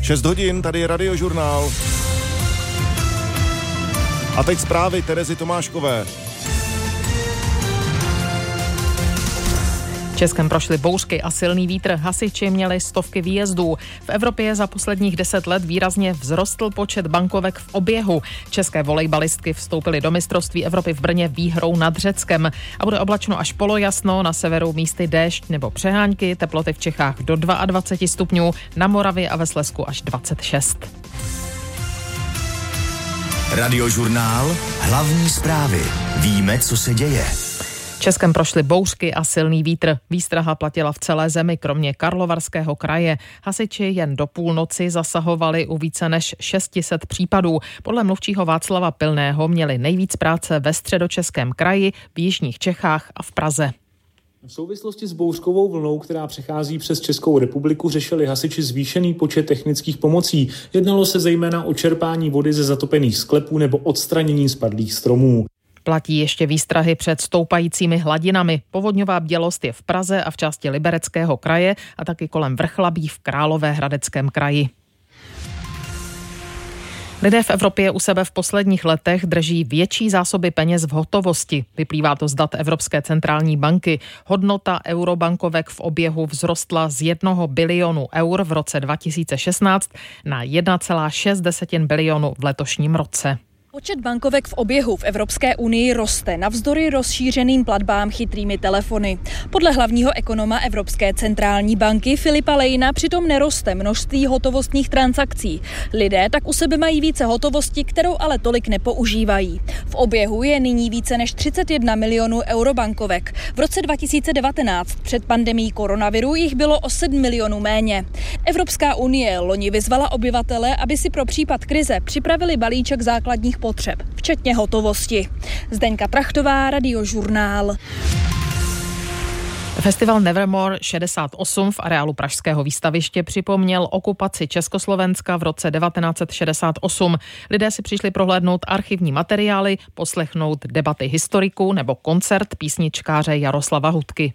6 hodin, tady je Radiožurnál. A teď zprávy Terezy Tomáškové. V Českém prošly bouřky a silný vítr, hasiči měli stovky výjezdů. V Evropě za posledních 10 let výrazně vzrostl počet bankovek v oběhu. České volejbalistky vstoupily do mistrovství Evropy v Brně výhrou nad Řeckem. A bude oblačno až polojasno, na severu místy déšť nebo přehánky, teploty v Čechách do 22 stupňů, na Moravě a ve Slezsku až 26. Radiožurnál, hlavní zprávy. Víme, co se děje. V Českém prošly bouřky a silný vítr. Výstraha platila v celé zemi, kromě Karlovarského kraje. Hasiči jen do půlnoci zasahovali u více než 600 případů. Podle mluvčího Václava Pilného měli nejvíc práce ve Středočeském kraji, v jižních Čechách a v Praze. V souvislosti s bouřkovou vlnou, která přechází přes Českou republiku, řešili hasiči zvýšený počet technických pomocí. Jednalo se zejména o čerpání vody ze zatopených sklepů nebo odstranění spadlých stromů. Platí ještě výstrahy před stoupajícími hladinami. Povodňová bdělost je v Praze a v části Libereckého kraje a taky kolem Vrchlabí v Královéhradeckém kraji. Lidé v Evropě u sebe v posledních letech drží větší zásoby peněz v hotovosti. Vyplývá to z dat Evropské centrální banky. Hodnota eurobankovek v oběhu vzrostla z 1 bilionu eur v roce 2016 na 1,6 bilionu v letošním roce. Počet bankovek v oběhu v Evropské unii roste navzdory rozšířeným platbám chytrými telefony. Podle hlavního ekonoma Evropské centrální banky Filipa Lejna přitom neroste množství hotovostních transakcí. Lidé tak u sebe mají více hotovosti, kterou ale tolik nepoužívají. V oběhu je nyní více než 31 milionů eurobankovek. V roce 2019 před pandemií koronaviru jich bylo o 7 milionů méně. Evropská unie loni vyzvala obyvatele, aby si pro případ krize připravili balíček základních potřeb, včetně hotovosti. Zdeňka Trachtová, Radiožurnál. Festival Nevermore 68 v areálu Pražského výstaviště připomněl okupaci Československa v roce 1968. Lidé si přišli prohlédnout archivní materiály, poslechnout debaty historiků nebo koncert písničkáře Jaroslava Hudky.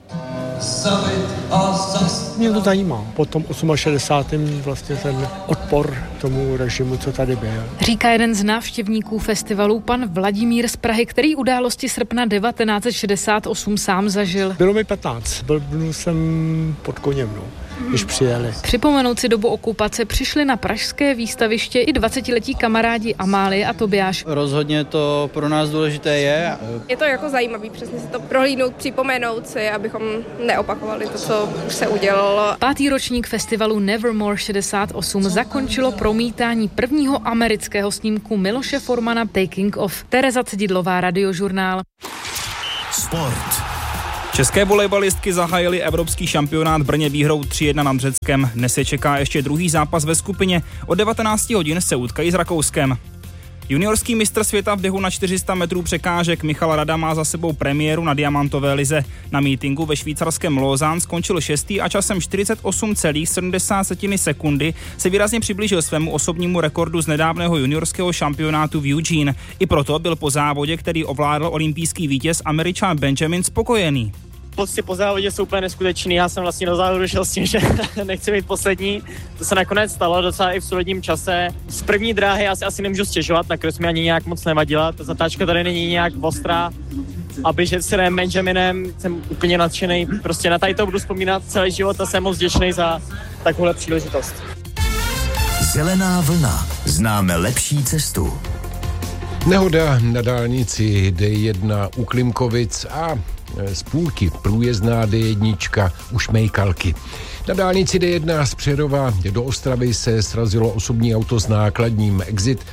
Mě to zajímá. Po tom 68. vlastně ten odpor tomu režimu, co tady byl. Říká jeden z návštěvníků festivalu, pan Vladimír z Prahy, který události srpna 1968 sám zažil. Bylo mi 15. Byl jsem pod koněm, když přijeli. Připomenout si dobu okupace přišli na pražské výstaviště i 20letí kamarádi Amálie a Tobiáš. Rozhodně to pro nás důležité je. Je to jako zajímavý přesně si to prohlídnout, připomenout si, abychom neopakovali to, co už se udělalo. 5. ročník festivalu Nevermore 68 zakončilo promítání prvního amerického snímku Miloše Formana Taking Off. Tereza Cedidlová, Radiožurnál. Sport. České volejbalistky zahájily evropský šampionát v Brně výhrou 3-1 nad Řeckem. Dnes je čeká ještě druhý zápas ve skupině. Od 19 hodin se utkají s Rakouskem. Juniorský mistr světa v běhu na 400 metrů překážek Michal Rada má za sebou premiéru na diamantové lize. Na mítinku ve švýcarském Lausanne skončil 6. a časem 48,7 sekundy se výrazně přiblížil svému osobnímu rekordu z nedávného juniorského šampionátu v Eugene. I proto byl po závodě, který ovládl olympijský vítěz Američan Benjamin, spokojený. Pocity po závodě jsou úplně neskutečný, já jsem vlastně do závodu šel s tím, že nechci být poslední. To se nakonec stalo docela i v solidním čase. Z první dráhy asi nemůžu stěžovat, nakonec mi ani nějak moc nevadila, ta zatáčka tady není nějak ostrá. A běžet s Benjaminem jsem úplně nadšený, prostě na tady to budu vzpomínat celý život a jsem moc vděčný za takovou příležitost. Zelená vlna, známe lepší cestu. Nehoda na dálnici D1 u Klimkovic a z půlky průjezdná D1 u Šmejkalky. Na dálnici D1 z Přerova do Ostravy se srazilo osobní auto s nákladním Exit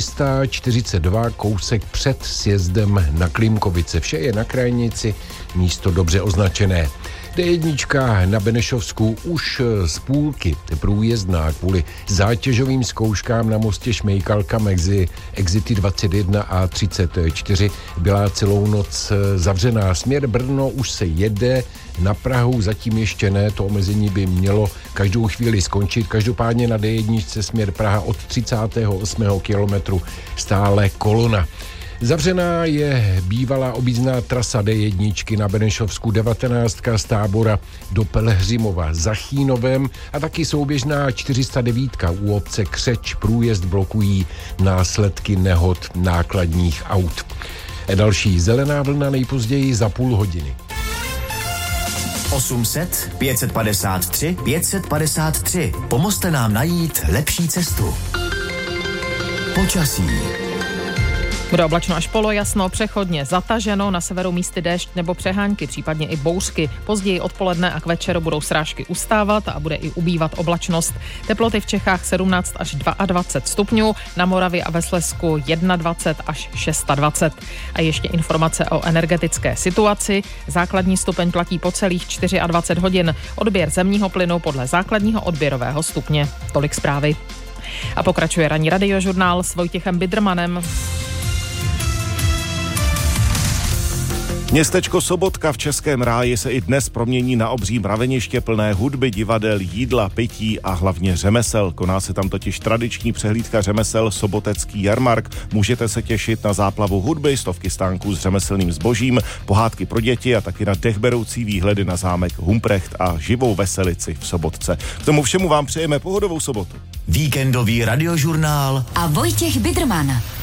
342 kousek před sjezdem na Klimkovice. Vše je na krajnici, místo dobře označené. D1 na Benešovsku už z půlky průjezdná kvůli zátěžovým zkouškám na mostě Šmejkalka mezi exity 21 a 34 byla celou noc zavřená. Směr Brno už se jede, na Prahu zatím ještě ne, to omezení by mělo každou chvíli skončit. Každopádně na D1 směr Praha od 38. kilometru stále kolona. Zavřená je bývalá objízdná trasa D1 na Benešovsku 19 z Tábora do Pelhřimova za Chýnovem a taky souběžná 409 u obce Křeč. Průjezd blokují následky nehod nákladních aut. Další zelená vlna nejpozději za půl hodiny. 800 553 553. Pomozte nám najít lepší cestu. Počasí. Bude oblačno až polojasno, přechodně zataženo, na severu místy déšť nebo přehánky, případně i bouřky. Později odpoledne a k večeru budou srážky ustávat a bude i ubývat oblačnost. Teploty v Čechách 17 až 22 stupňů, na Moravě a ve Slezsku 21 až 26. A ještě informace o energetické situaci. Základní stupeň platí po celých 24 hodin. Odběr zemního plynu podle základního odběrového stupně. Tolik zprávy. A pokračuje ranní radiožurnál s Vojtěchem Bidrmanem. Městečko Sobotka v Českém Ráji se i dnes promění na obří mraveniště plné hudby, divadel, jídla, pití a hlavně řemesel. Koná se tam totiž tradiční přehlídka řemesel Sobotecký jarmark. Můžete se těšit na záplavu hudby, stovky stánků s řemeslným zbožím, pohádky pro děti a taky na dechberoucí výhledy na zámek Humprecht a živou veselici v Sobotce. K tomu všemu vám přejeme pohodovou sobotu. Víkendový radiožurnál a Vojtěch Bidrman.